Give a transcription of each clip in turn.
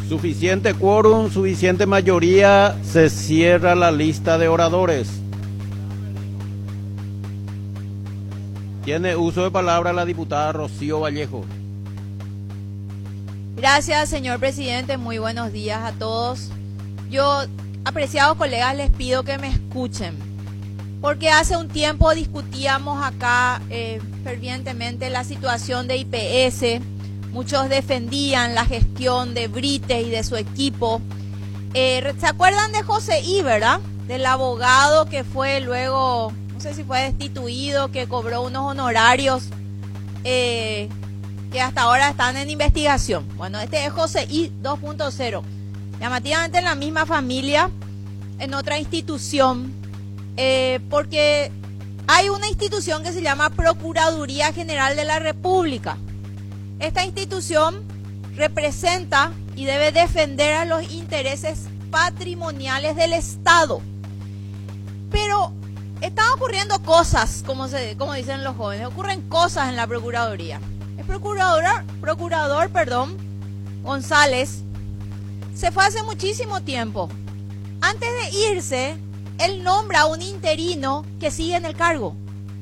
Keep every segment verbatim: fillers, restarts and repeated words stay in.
Suficiente quórum, suficiente mayoría, se cierra la lista de oradores. Tiene uso de palabra la diputada Rocío Vallejo. Gracias, señor presidente. Muy buenos días a todos. Yo, apreciados colegas, les pido que me escuchen, porque hace un tiempo discutíamos acá eh, fervientemente la situación de I P S. Muchos defendían la gestión de Brites y de su equipo. Eh, ¿Se acuerdan de José I, verdad? Del abogado que fue luego, no sé si fue destituido, que cobró unos honorarios eh, que hasta ahora están en investigación. Bueno, este es José I dos punto cero. Llamativamente en la misma familia, en otra institución, eh, porque hay una institución que se llama Procuraduría General de la República. Esta institución representa y debe defender a los intereses patrimoniales del Estado. Pero están ocurriendo cosas, como, se, como dicen los jóvenes, ocurren cosas en la Procuraduría. El procurador, procurador perdón, González se fue hace muchísimo tiempo. Antes de irse, él nombra a un interino que sigue en el cargo.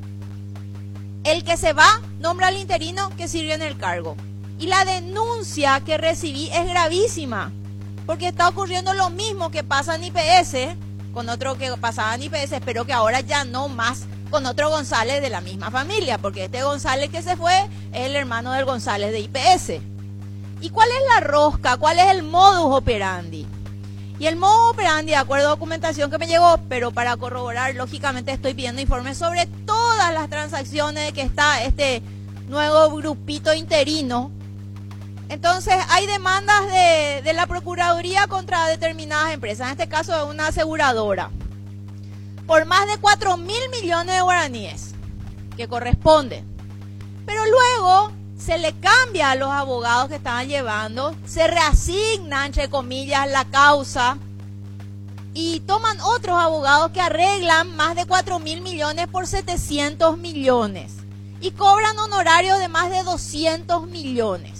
El que se va nombra al interino que sigue en el cargo. Y la denuncia que recibí es gravísima, porque está ocurriendo lo mismo que pasa en I P S, con otro que pasaba en I P S, pero que ahora ya no más con otro González de la misma familia, porque este González que se fue es el hermano del González de I P S. ¿Y cuál es la rosca? ¿Cuál es el modus operandi? Y el modus operandi, de acuerdo a documentación que me llegó, pero para corroborar, lógicamente estoy pidiendo informes sobre todas las transacciones de que está este nuevo grupito interino. Entonces, hay demandas de, de la Procuraduría contra determinadas empresas, en este caso de una aseguradora, por más de cuatro mil millones de guaraníes, que corresponden. Pero luego se le cambia a los abogados que estaban llevando, se reasigna, entre comillas, la causa y toman otros abogados que arreglan más de cuatro mil millones por setecientos millones y cobran honorarios de más de doscientos millones.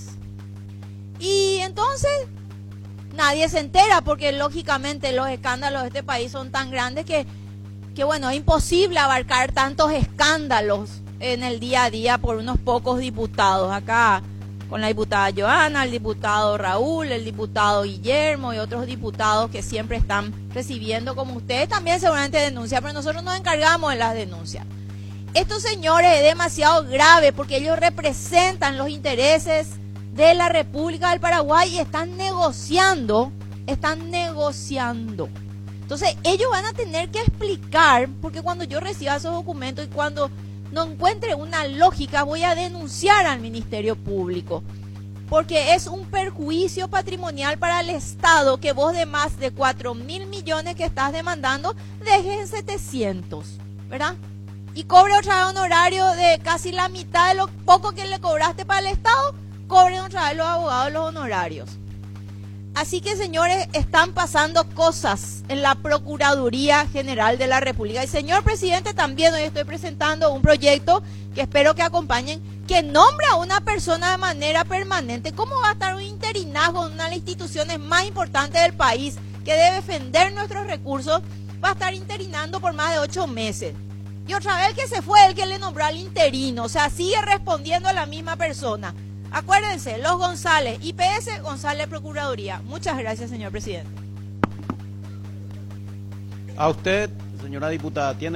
Y entonces nadie se entera, porque lógicamente los escándalos de este país son tan grandes que, que bueno, es imposible abarcar tantos escándalos en el día a día por unos pocos diputados. Acá con la diputada Joana, el diputado Raúl, el diputado Guillermo y otros diputados que siempre están recibiendo, como ustedes también seguramente denuncian, pero nosotros nos encargamos de las denuncias. Estos señores es demasiado grave porque ellos representan los intereses de la República del Paraguay y están negociando, están negociando. Entonces ellos van a tener que explicar, porque cuando yo reciba esos documentos y cuando no encuentre una lógica, voy a denunciar al Ministerio Público, porque es un perjuicio patrimonial para el Estado que vos de más de cuatro mil millones que estás demandando dejes en setecientos, ¿verdad? Y cobre otra vez honorario de casi la mitad de lo poco que le cobraste para el Estado, cobren otra vez los abogados los honorarios. Así que, señores, están pasando cosas en la Procuraduría General de la República. Y, señor presidente, también hoy estoy presentando un proyecto que espero que acompañen, que nombra a una persona de manera permanente. ¿Cómo va a estar un interinazgo en una de las instituciones más importantes del país, que debe defender nuestros recursos, va a estar interinando por más de ocho meses? Y otra vez el que se fue, el que le nombró al interino. O sea, sigue respondiendo a la misma persona. Acuérdense, los González, I P S, González Procuraduría. Muchas gracias, señor presidente. A usted, señora diputada, tiene